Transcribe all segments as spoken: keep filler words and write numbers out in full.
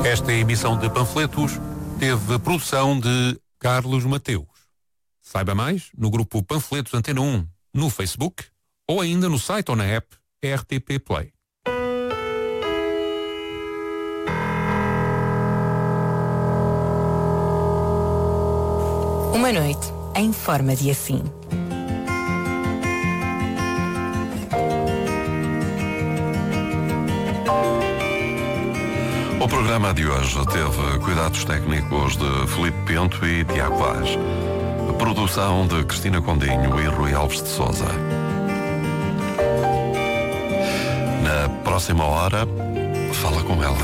Esta emissão de panfletos teve produção de Carlos Mateus. Saiba mais no grupo Panfletos Antena um, no Facebook ou ainda no site ou na app R T P Play. Uma noite em forma de assim. O programa de hoje teve cuidados técnicos de Filipe Pinto e Tiago Vaz. Produção de Cristina Condinho e Rui Alves de Sousa. Na próxima hora, fala com ela.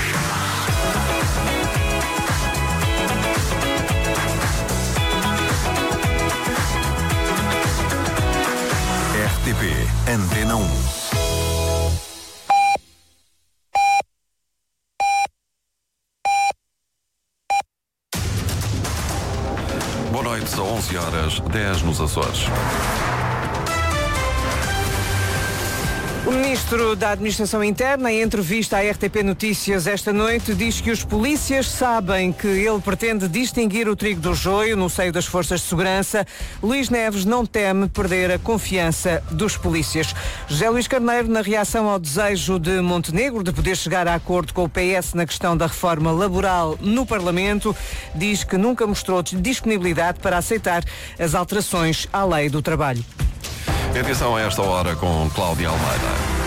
R T P Antena um. Boa noite, são onze horas, dez nos Açores. O Ministro da Administração Interna, em entrevista à R T P Notícias esta noite, diz que os polícias sabem que ele pretende distinguir o trigo do joio no seio das forças de segurança. Luís Neves não teme perder a confiança dos polícias. José Luís Carneiro, na reação ao desejo de Montenegro de poder chegar a acordo com o P S na questão da reforma laboral no Parlamento, diz que nunca mostrou disponibilidade para aceitar as alterações à lei do trabalho. Edição a esta hora com Cláudia Almeida.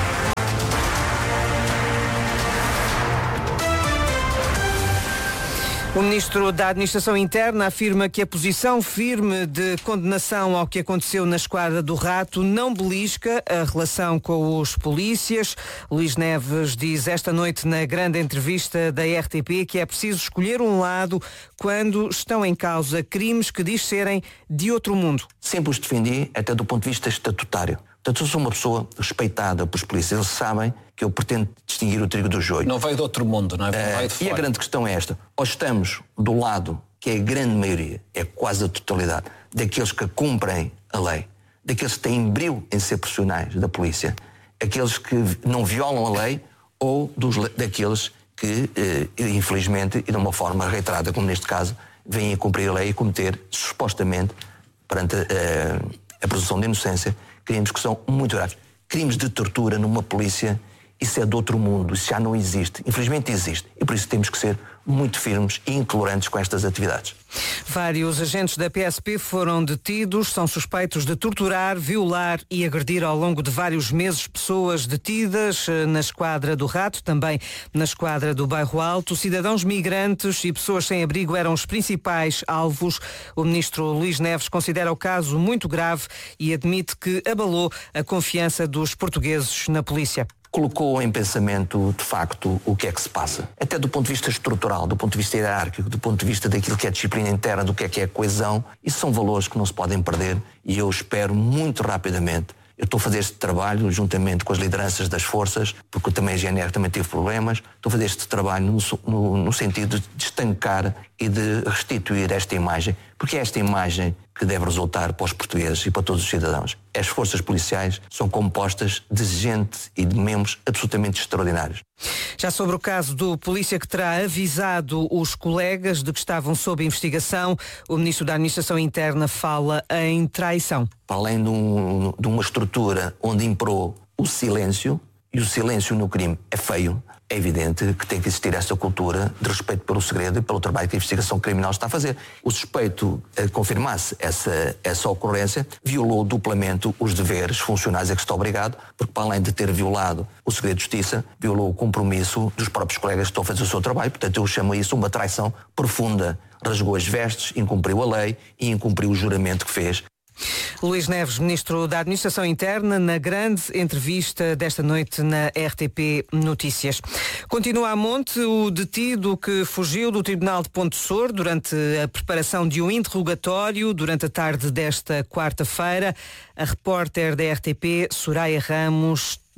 O Ministro da Administração Interna afirma que a posição firme de condenação ao que aconteceu na Esquadra do Rato não belisca a relação com os polícias. Luís Neves diz esta noite na grande entrevista da R T P que é preciso escolher um lado quando estão em causa crimes que diz serem de outro mundo. Sempre os defendi até do ponto de vista estatutário. Portanto, eu sou uma pessoa respeitada pelos polícias. Eles sabem que eu pretendo distinguir o trigo do joio. Não veio de outro mundo, não é? Veio de fora. E a grande questão é esta. Ou estamos do lado, que é a grande maioria, é quase a totalidade, daqueles que cumprem a lei, daqueles que têm brio em ser profissionais da polícia, aqueles que não violam a lei ou dos, daqueles que, eh, infelizmente, e de uma forma reiterada, como neste caso, vêm a cumprir a lei e cometer, supostamente, perante eh, a presunção de inocência, crimes que são muito graves. Crimes de tortura numa polícia, isso é de outro mundo, isso já não existe. Infelizmente existe. E por isso temos que ser muito firmes e intolerantes com estas atividades. Vários agentes da P S P foram detidos, são suspeitos de torturar, violar e agredir ao longo de vários meses pessoas detidas na Esquadra do Rato, também na Esquadra do Bairro Alto. Cidadãos migrantes e pessoas sem abrigo eram os principais alvos. O ministro Luís Neves considera o caso muito grave e admite que abalou a confiança dos portugueses na polícia. Colocou em pensamento, de facto, o que é que se passa. Até do ponto de vista estrutural, do ponto de vista hierárquico, do ponto de vista daquilo que é a disciplina interna, do que é que é a coesão. Isso são valores que não se podem perder e eu espero muito rapidamente. Eu estou a fazer este trabalho juntamente com as lideranças das forças, porque eu também a G N R também tive problemas. Estou a fazer este trabalho no, no, no sentido de estancar e de restituir esta imagem, porque é esta imagem que deve resultar para os portugueses e para todos os cidadãos. As forças policiais são compostas de gente e de membros absolutamente extraordinários. Já sobre o caso do polícia que terá avisado os colegas de que estavam sob investigação, o Ministro da Administração Interna fala em traição. Para além de, um, de uma estrutura onde imperou o silêncio, e o silêncio no crime é feio, é evidente que tem que existir essa cultura de respeito pelo segredo e pelo trabalho que a investigação criminal está a fazer. O suspeito, a confirmasse essa, essa ocorrência, violou duplamente os deveres funcionais a que está obrigado, porque para além de ter violado o segredo de justiça, violou o compromisso dos próprios colegas que estão a fazer o seu trabalho. Portanto, eu chamo isso uma traição profunda. Rasgou as vestes, incumpriu a lei e incumpriu o juramento que fez. Luís Neves, Ministro da Administração Interna, na grande entrevista desta noite na R T P Notícias. Continua a monte o detido que fugiu do Tribunal de Ponte Sor durante a preparação de um interrogatório durante a tarde desta quarta-feira. A repórter da R T P, Soraya Ramos,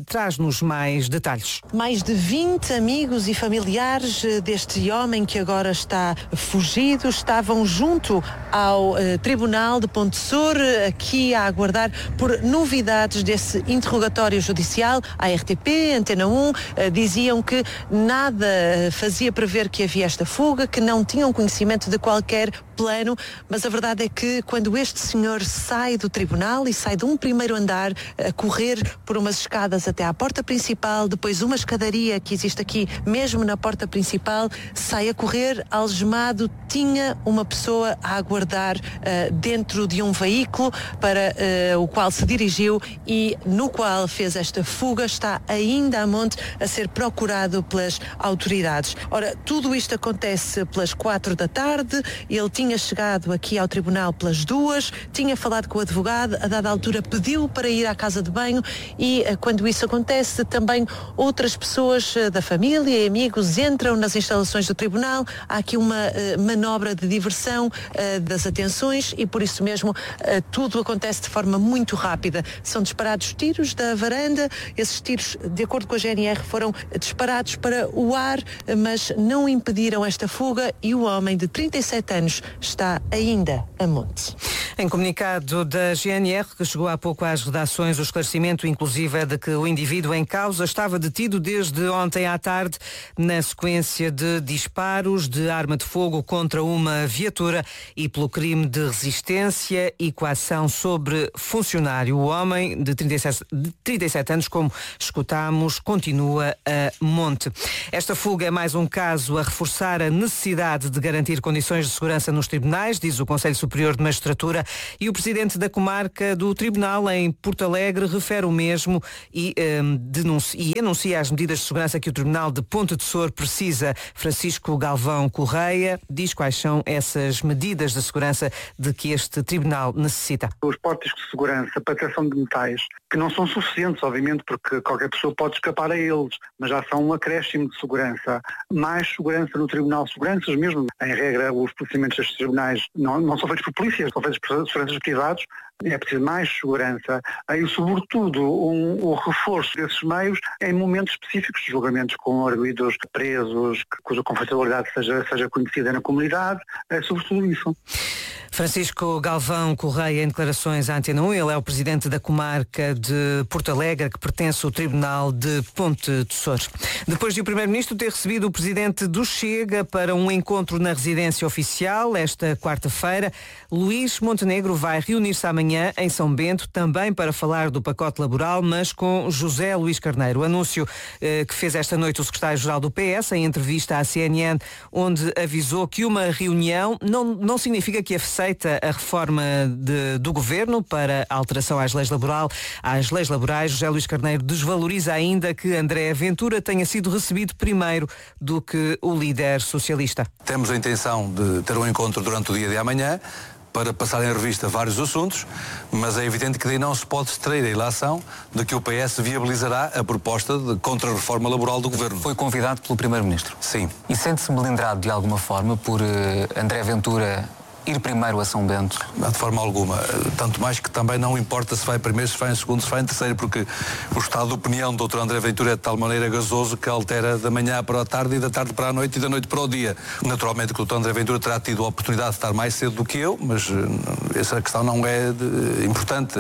traz-nos mais detalhes. Mais de vinte amigos e familiares deste homem que agora está fugido estavam junto ao eh, Tribunal de Ponte Sur, aqui a aguardar por novidades desse interrogatório judicial. A R T P, Antena um, eh, diziam que nada fazia prever que havia esta fuga, que não tinham conhecimento de qualquer plano, mas a verdade é que quando este senhor sai do tribunal e sai de um primeiro andar a correr por umas escadas até à porta principal, depois uma escadaria que existe aqui mesmo na porta principal, sai a correr algemado, tinha uma pessoa a aguardar uh, dentro de um veículo para uh, o qual se dirigiu e no qual fez esta fuga, está ainda a monte a ser procurado pelas autoridades. Ora, tudo isto acontece pelas quatro da tarde, ele tinha chegado aqui ao tribunal pelas duas, tinha falado com o advogado, a dada altura pediu para ir à casa de banho e uh, quando isso acontece também outras pessoas uh, da família e amigos entram nas instalações do tribunal, há aqui uma uh, manobra de diversão uh, das atenções e por isso mesmo uh, tudo acontece de forma muito rápida. São disparados tiros da varanda, esses tiros, de acordo com a G N R, foram disparados para o ar, mas não impediram esta fuga e o homem de trinta e sete anos está ainda a monte. Em comunicado da G N R, que chegou há pouco às redações, o esclarecimento inclusive é de que o indivíduo em causa estava detido desde ontem à tarde na sequência de disparos de arma de fogo contra uma viatura e pelo crime de resistência e coação sobre funcionário. O homem de trinta e sete anos, como escutámos, continua a monte. Esta fuga é mais um caso a reforçar a necessidade de garantir condições de segurança nos tribunais, diz o Conselho Superior de Magistratura, e o presidente da comarca do Tribunal em Porto Alegre refere o mesmo e, um, denuncia, e anuncia as medidas de segurança que o Tribunal de Ponte de Sor precisa. Francisco Galvão Correia diz quais são essas medidas de segurança de que este tribunal necessita. Os portos de segurança para detecção de metais, que não são suficientes, obviamente, porque qualquer pessoa pode escapar a eles, mas já são um acréscimo de segurança. Mais segurança no tribunal, seguranças mesmo. Em regra, os procedimentos destes tribunais não, não são feitos por polícias, são feitos por seguranças privados. É preciso mais segurança e, sobretudo, um, o reforço desses meios em momentos específicos de julgamentos com arguidos presos, cuja conflitualidade seja, seja conhecida na comunidade, é sobretudo isso. Francisco Galvão Correia, em declarações à Antena um, ele é o presidente da comarca de Porto Alegre, que pertence ao Tribunal de Ponte de Sor. Depois de o Primeiro-Ministro ter recebido o presidente do Chega para um encontro na residência oficial, esta quarta-feira, Luís Montenegro vai reunir-se amanhã em São Bento, também para falar do pacote laboral, mas com José Luís Carneiro. O anúncio eh, que fez esta noite o secretário-geral do P S, em entrevista à C N N, onde avisou que uma reunião não, não significa que aceita a reforma de, do governo para a alteração às leis, laboral, às leis laborais. José Luís Carneiro desvaloriza ainda que André Ventura tenha sido recebido primeiro do que o líder socialista. Temos a intenção de ter um encontro durante o dia de amanhã para passar em revista vários assuntos, mas é evidente que daí não se pode extrair a ilação de que o P S viabilizará a proposta de contra-reforma laboral do Governo. Foi convidado pelo Primeiro-Ministro? Sim. E sente-se melindrado de alguma forma por uh, André Ventura ir primeiro a São Bento? De forma alguma. Tanto mais que também não importa se vai primeiro, se vai em segundo, se vai em terceiro, porque o estado de opinião do doutor André Ventura é de tal maneira gasoso que altera da manhã para a tarde e da tarde para a noite e da noite para o dia. Naturalmente que o doutor André Ventura terá tido a oportunidade de estar mais cedo do que eu, mas essa questão não é de, importante.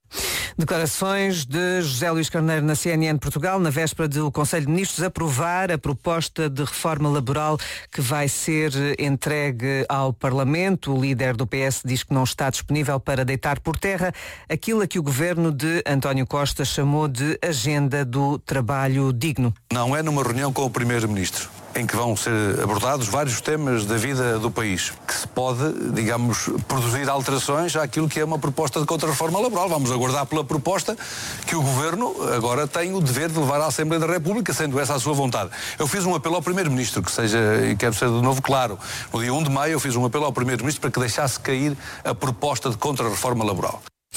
Declarações de José Luís Carneiro na C N N Portugal, na véspera do Conselho de Ministros aprovar a proposta de reforma laboral que vai ser entregue ao Parlamento. O líder do P S diz que não está disponível para deitar por terra aquilo a que o governo de António Costa chamou de agenda do trabalho digno. Não é numa reunião com o Primeiro-Ministro em que vão ser abordados vários temas da vida do país, que se pode, digamos, produzir alterações àquilo que é uma proposta de contra-reforma laboral. Vamos aguardar pela proposta que o Governo agora tem o dever de levar à Assembleia da República, sendo essa a sua vontade. Eu fiz um apelo ao Primeiro-Ministro, que seja, e quero ser de novo claro, no dia um de maio eu fiz um apelo ao Primeiro-Ministro para que deixasse cair a proposta de contra-reforma laboral.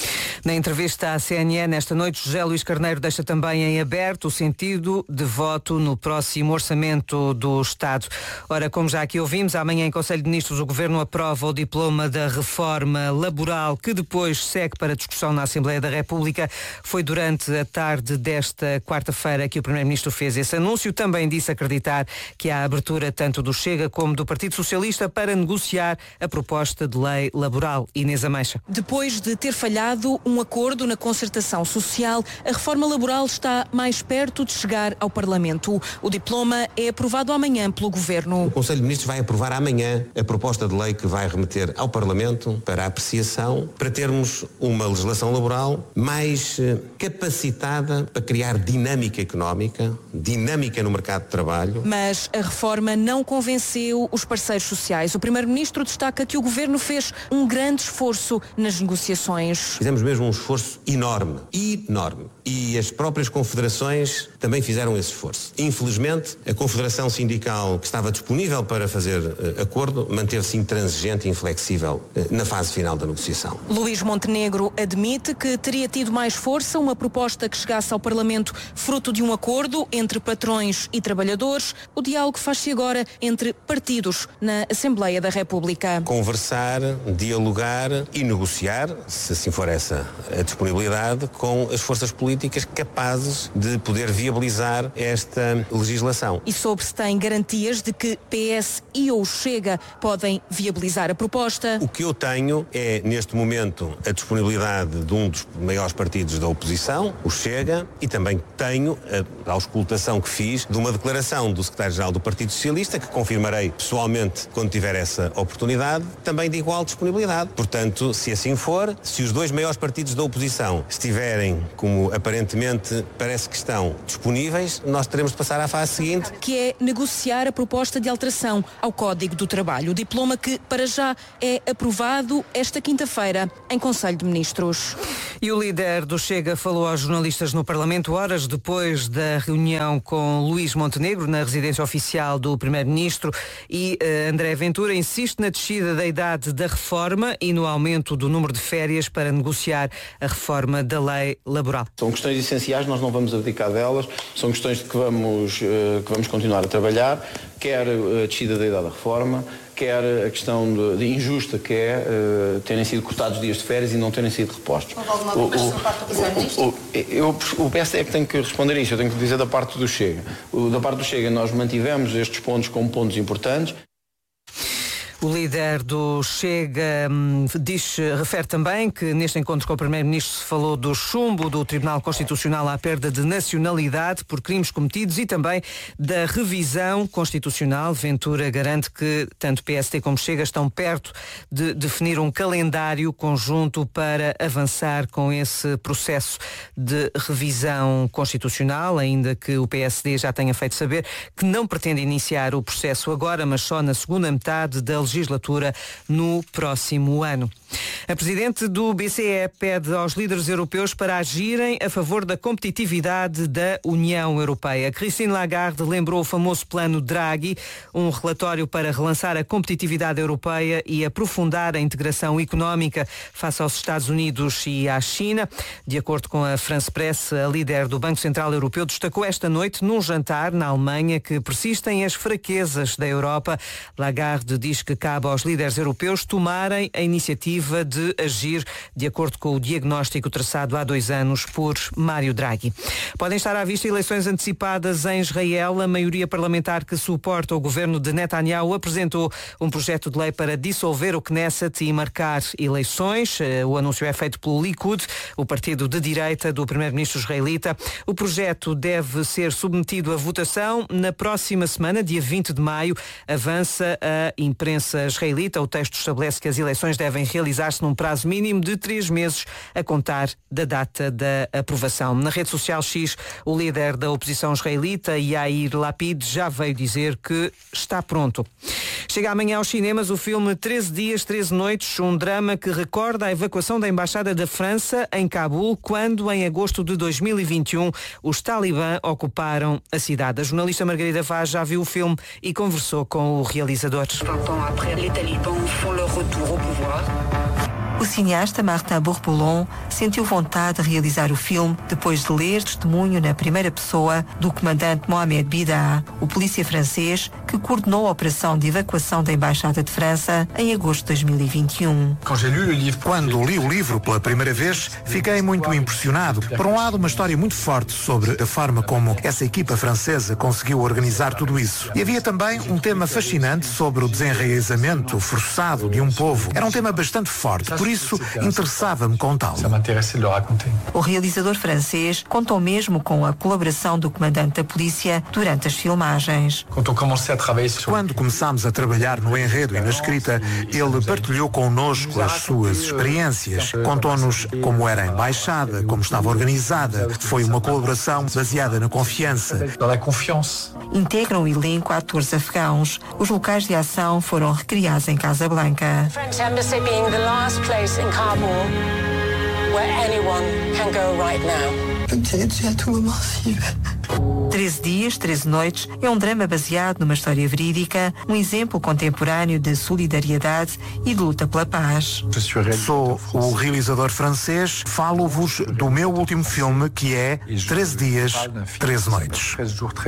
Na entrevista à C N N esta noite, José Luís Carneiro deixa também em aberto o sentido de voto no próximo Orçamento do Estado. Ora, como já aqui ouvimos, amanhã em Conselho de Ministros o Governo aprova o diploma da reforma laboral que depois segue para discussão na Assembleia da República. Foi durante a tarde desta quarta-feira que o Primeiro-Ministro fez esse anúncio. Também disse acreditar que há abertura tanto do Chega como do Partido Socialista para negociar a proposta de lei laboral. Inês Ameixa. Depois de ter falhado um acordo na concertação social, a reforma laboral está mais perto de chegar ao Parlamento. O diploma é aprovado amanhã pelo Governo. O Conselho de Ministros vai aprovar amanhã a proposta de lei que vai remeter ao Parlamento para apreciação, para termos uma legislação laboral mais capacitada para criar dinâmica económica, dinâmica no mercado de trabalho. Mas a reforma não convenceu os parceiros sociais. O Primeiro-Ministro destaca que o Governo fez um grande esforço nas negociações. Fizemos mesmo um esforço enorme, enorme. E as próprias confederações também fizeram esse esforço. Infelizmente, a Confederação Sindical que estava disponível para fazer uh, acordo manteve-se intransigente e inflexível uh, na fase final da negociação. Luís Montenegro admite que teria tido mais força uma proposta que chegasse ao Parlamento fruto de um acordo entre patrões e trabalhadores. O diálogo faz-se agora entre partidos na Assembleia da República. Conversar, dialogar e negociar, se assim for essa a disponibilidade, com as forças políticas capazes de poder viabilizar esta legislação. E sobre se tem garantias de que P S e ou Chega podem viabilizar a proposta? O que eu tenho é, neste momento, a disponibilidade de um dos maiores partidos da oposição, o Chega, e também tenho a auscultação que fiz de uma declaração do secretário-geral do Partido Socialista, que confirmarei pessoalmente quando tiver essa oportunidade, também de igual disponibilidade. Portanto, se assim for, se os dois maiores partidos da oposição estiverem, como aparentemente parece que estão, disponíveis, nós teremos de passar à fase seguinte. Que é negociar a proposta de alteração ao Código do Trabalho. O diploma que, para já, é aprovado esta quinta-feira em Conselho de Ministros. E o líder do Chega falou aos jornalistas no Parlamento horas depois da reunião com Luís Montenegro na residência oficial do Primeiro-Ministro e uh, André Ventura insiste na descida da idade da reforma e no aumento do número de férias para negociar a reforma da lei laboral. São questões essenciais, nós não vamos abdicar delas, são questões de que vamos, uh, que vamos continuar a trabalhar, quer a descida da idade da reforma, quer a questão de, de injusta que é uh, terem sido cortados dias de férias e não terem sido repostos. Houve alguma preparação parte do Primeiro-Ministro? O P S é que tem que responder isso, eu tenho que dizer da parte do Chega. O, da parte do Chega nós mantivemos estes pontos como pontos importantes. O líder do Chega hum, diz, refere também que neste encontro com o Primeiro-Ministro se falou do chumbo do Tribunal Constitucional à perda de nacionalidade por crimes cometidos e também da revisão constitucional. Ventura garante que tanto P S D como Chega estão perto de definir um calendário conjunto para avançar com esse processo de revisão constitucional, ainda que o P S D já tenha feito saber que não pretende iniciar o processo agora, mas só na segunda metade da legislatura no próximo ano. A presidente do B C E pede aos líderes europeus para agirem a favor da competitividade da União Europeia. Christine Lagarde lembrou o famoso plano Draghi, um relatório para relançar a competitividade europeia e aprofundar a integração económica face aos Estados Unidos e à China. De acordo com a France Press, a líder do Banco Central Europeu destacou esta noite num jantar na Alemanha que persistem as fraquezas da Europa. Lagarde diz que cabe aos líderes europeus tomarem a iniciativa de agir de acordo com o diagnóstico traçado há dois anos por Mário Draghi. Podem estar à vista eleições antecipadas em Israel. A maioria parlamentar que suporta o governo de Netanyahu apresentou um projeto de lei para dissolver o Knesset e marcar eleições. O anúncio é feito pelo Likud, o partido de direita do primeiro-ministro israelita. O projeto deve ser submetido à votação na próxima semana, dia vinte de maio. Avança a imprensa israelita. O texto estabelece que as eleições devem realizar-se num prazo mínimo de três meses a contar da data da aprovação. Na rede social X, o líder da oposição israelita, Yair Lapid, já veio dizer que está pronto. Chega amanhã aos cinemas o filme treze dias, treze noites, um drama que recorda a evacuação da Embaixada da França em Cabul, quando, em agosto de dois mil e vinte e um, os talibã ocuparam a cidade. A jornalista Margarida Vaz já viu o filme e conversou com o realizador. vingt ans après, les talibans font leur retour au pouvoir. O cineasta Martin Bourboulon sentiu vontade de realizar o filme depois de ler testemunho na primeira pessoa do comandante Mohamed Bida, o polícia francês que coordenou a operação de evacuação da Embaixada de França em agosto de dois mil e vinte e um. Quando li o livro pela primeira vez, fiquei muito impressionado. Por um lado, uma história muito forte sobre a forma como essa equipa francesa conseguiu organizar tudo isso. E havia também um tema fascinante sobre o desenraizamento forçado de um povo. Era um tema bastante forte, por isso interessava-me contá-lo. O realizador francês contou mesmo com a colaboração do comandante da polícia durante as filmagens. Quando começámos a trabalhar no enredo e na escrita, ele partilhou connosco as suas experiências, contou-nos como era a embaixada, como estava organizada. Foi uma colaboração baseada na confiança. Integram o elenco atores afegãos. Os locais de ação foram recriados em Casablanca. French embassy being the last place in Kabul where anyone can go right now. treze dias, treze noites é um drama baseado numa história verídica, um exemplo contemporâneo de solidariedade e de luta pela paz. Sou o realizador francês, falo-vos do meu último filme, que é treze dias, treze noites.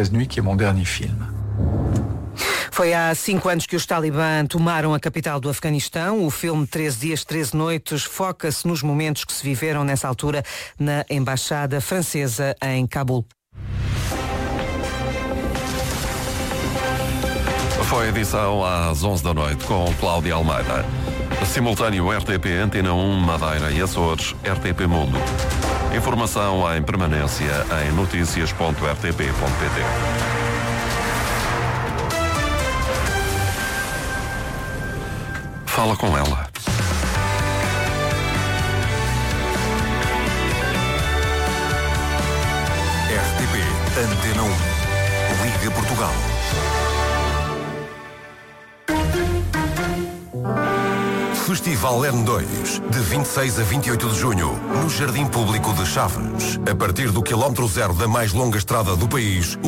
Foi há cinco anos que os Talibã tomaram a capital do Afeganistão. O filme treze dias, treze noites foca-se nos momentos que se viveram nessa altura na Embaixada Francesa em Cabul. Foi a edição às onze da noite com Cláudia Almeida. Simultâneo R T P Antena um, Madeira e Açores, R T P Mundo. Informação em permanência em notícias ponto r t p ponto p t. Fala com ela. R T P Antena um. Liga Portugal. Festival N dois, de vinte e seis a vinte e oito de junho, no Jardim Público de Chaves. A partir do quilómetro zero da mais longa estrada do país,